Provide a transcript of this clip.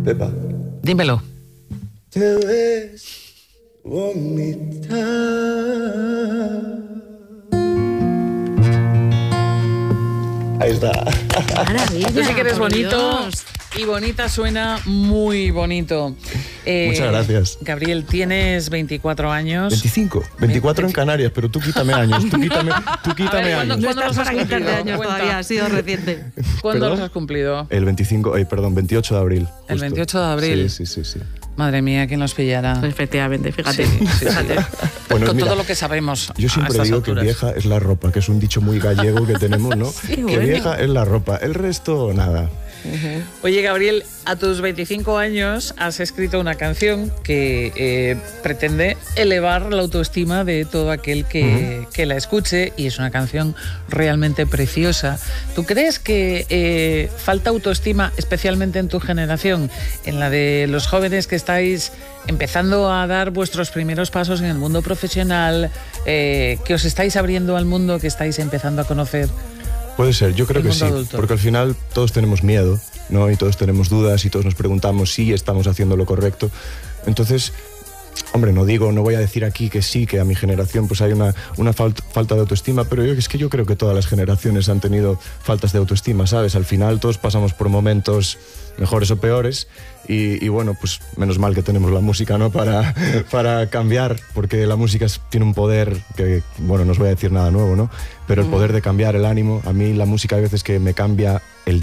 Pepa. Dímelo. Te ves bonita. Ahí está. Maravilla. Tú sí que eres por bonito. Dios. Y bonita suena muy bonito. Muchas gracias. Gabriel, tienes 24 años. 25. 24 en Canarias, pero tú quítame años. Tú quítame ¿cuándo años. No los estás has para quitarte cumplido? años Cuenta. todavía, ha sido reciente. ¿Cuándo ¿Perdón? los has cumplido? El 28 de abril. El justo. 28 de abril. Sí. Madre mía, ¿quién los pillará? Efectivamente, fíjate. Sí. Fíjate. Bueno, Con mira, todo lo que sabemos. yo a siempre estas digo que alturas. vieja es la ropa, que es un dicho muy gallego que tenemos, ¿no? Que bueno. vieja es la ropa, el resto nada. Oye, Gabriel, a tus 25 años has escrito una canción que pretende elevar la autoestima de todo aquel que la escuche, y es una canción realmente preciosa. ¿Tú crees que falta autoestima, especialmente en tu generación, en la de los jóvenes que estáis empezando a dar vuestros primeros pasos en el mundo profesional, que os estáis abriendo al mundo, que estáis empezando a conocer? Puede ser, yo creo El que mundo sí, adulto. porque al final todos tenemos miedo, ¿no? Y todos tenemos dudas y todos nos preguntamos si estamos haciendo lo correcto. Entonces, hombre, no voy a decir aquí que sí, que a mi generación pues hay una falta de autoestima, pero es que yo creo que todas las generaciones han tenido faltas de autoestima, ¿sabes? Al final todos pasamos por momentos mejores o peores y bueno, pues menos mal que tenemos la música, ¿no? Para cambiar, porque la música tiene un poder que, bueno, no os voy a decir nada nuevo, ¿no? Pero el poder de cambiar el ánimo, a mí la música hay veces que me cambia el